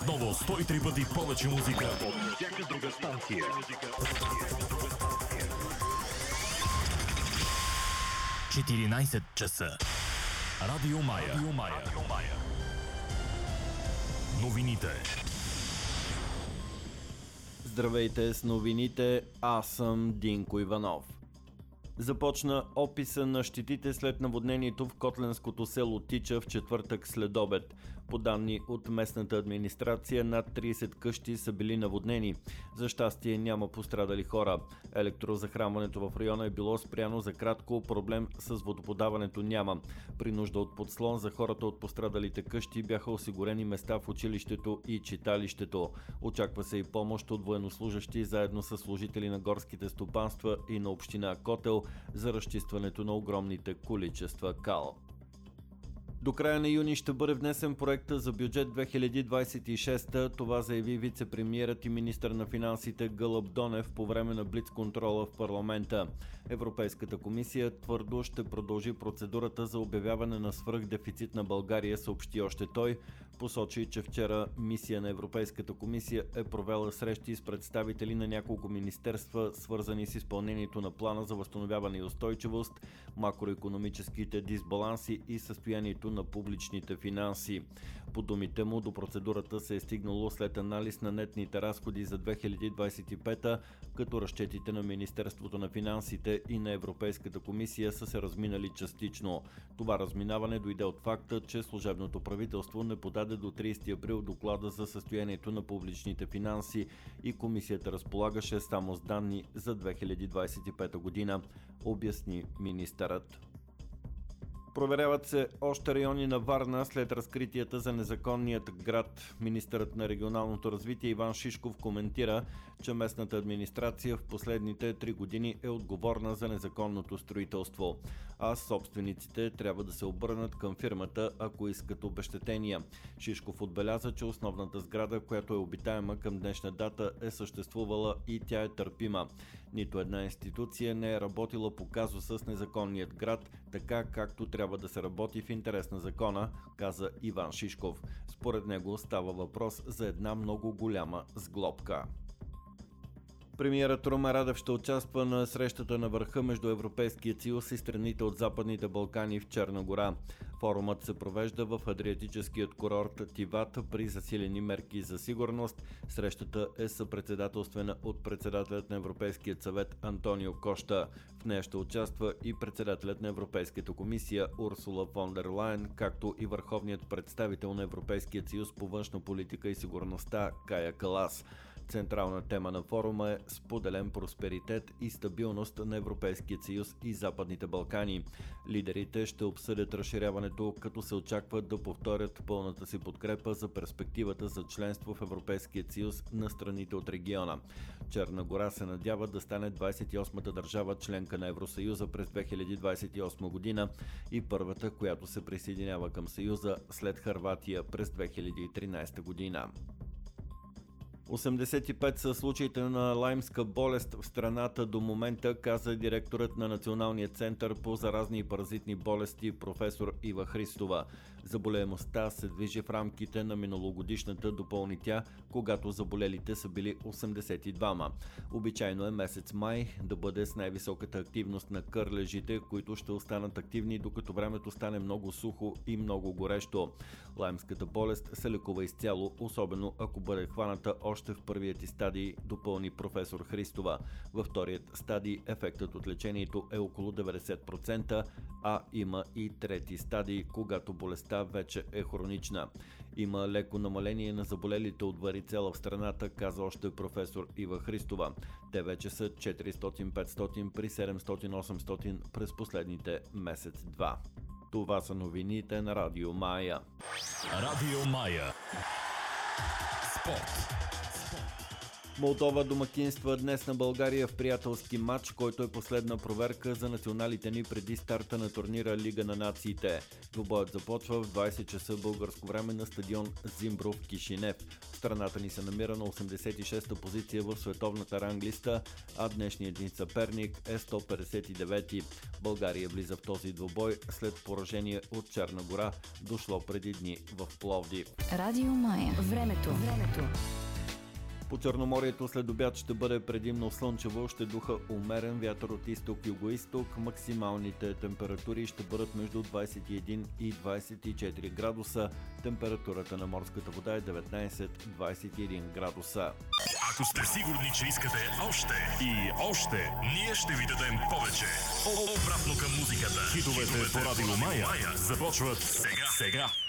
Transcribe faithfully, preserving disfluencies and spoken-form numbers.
Отново сто и три пъти повече музика от всяка друга станция. четиринайсет часа. Радио Мая. Радио Мая. Радио Мая. Новините. Здравейте с новините, аз съм Динко Иванов. Започна описа на щетите след наводнението в котленското село Тича в четвъртък след обед. По данни от местната администрация, над трийсет къщи са били наводнени. За щастие няма пострадали хора. Електрозахранването в района е било спряно за кратко, проблем с водоподаването няма. При нужда от подслон за хората от пострадалите къщи бяха осигурени места в училището и читалището. Очаква се и помощ от военнослужащи заедно с служители на горските стопанства и на община Котел за разчистването на огромните количества кал. До края на юни ще бъде внесен проекта за бюджет две хиляди двайсет и шеста. Това заяви вице-премиерът и министър на финансите Гълъб Донев по време на блицконтрола в парламента. Европейската комисия твърдо ще продължи процедурата за обявяване на свръхдефицит на България, съобщи още той. Посочи, че вчера мисия на Европейската комисия е провела срещи с представители на няколко министерства, свързани с изпълнението на плана за възстановяване и устойчивост, макроекономическите дисбаланси и състоянието на публичните финанси. По думите му, до процедурата се е стигнало след анализ на нетните разходи за две хиляди двайсет и пета, като разчетите на Министерството на финансите и на Европейската комисия са се разминали частично. Това разминаване дойде от факта, че служебното правителство не подаде до трийсети април доклада за състоянието на публичните финанси и комисията разполагаше само с данни за две хиляди двайсет и пета година, обясни министърът. Проверяват се още райони на Варна след разкритията за незаконният град. Министърът на регионалното развитие Иван Шишков коментира, че местната администрация в последните три години е отговорна за незаконното строителство, а собствениците трябва да се обърнат към фирмата, ако искат обезщетения. Шишков отбеляза, че основната сграда, която е обитаема към днешна дата, е съществувала и тя е търпима. Нито една институция не е работила по казуса с незаконният град, така както трябва да се работи в интерес на закона, каза Иван Шишков. Според него става въпрос за една много голяма сглобка. Премиерът Румен Радев ще участва на срещата на върха между Европейския съюз и страните от Западните Балкани в Черна гора. Форумът се провежда в адриатическият курорт Тиват при засилени мерки за сигурност. Срещата е съпредседателствена от председателят на Европейския съвет Антонио Кошта. В нея ще участва и председателят на Европейската комисия Урсула фон дер Лайен, както и върховният представител на Европейския съюз по външна политика и сигурността Кая Калас. Централна тема на форума е споделен просперитет и стабилност на Европейския съюз и Западните Балкани. Лидерите ще обсъдят разширяването, като се очакват да повторят пълната си подкрепа за перспективата за членство в Европейския съюз на страните от региона. Черна гора се надява да стане двайсет и осмата държава членка на Евросъюза през две хиляди двайсет и осма година и първата, която се присъединява към Съюза след Хърватия през две хиляди и тринайсета година. осемдесет и пет са случаите на лаймска болест в страната до момента, каза директорът на Националния център по заразни и паразитни болести професор Ива Христова. Заболеемостта се движи в рамките на миналогодишната, допълни тя, когато заболелите са били осемдесет и двама. Обичайно е месец май да бъде с най-високата активност на кърлежите, които ще останат активни, докато времето стане много сухо и много горещо. Лаймската болест се лекува изцяло, особено ако бъде хваната още Още в първият стадий, допълни професор Христова. Във вторият стадий ефектът от лечението е около деветдесет процента, а има и трети стадий, когато болестта вече е хронична. Има леко намаление на заболелите от варицела в страната, каза още професор Ива Христова. Те вече са четиристотин-петстотин при седемстотин-осемстотин през последните месец-два. Това са новините на Радио Мая. Радио Мая. Спорт. Молдова домакинства днес на България в приятелски матч, който е последна проверка за националите ни преди старта на турнира Лига на нациите. Двубоят започва в двайсет часа българско време на стадион Зимбров в Кишинев. Страната ни се намира на осемдесет и шеста позиция в световната ранглиста, а днешният ни съперник е сто петдесет и девети. България влиза в този двубой след поражение от Черна гора, дошло преди дни в Пловдив. Радио Мая. Времето. Времето. По Черноморието след обяд ще бъде предимно слънчево, ще духа умерен вятър от изток-югоизток. Максималните температури ще бъдат между двайсет и един и двайсет и четири градуса. Температурата на морската вода е деветнайсет до двайсет и един градуса. Ако сте сигурни, че искате още и още, ние ще ви дадем повече. Обратно към музиката. Хитовете по Радио Мая започват сега. сега.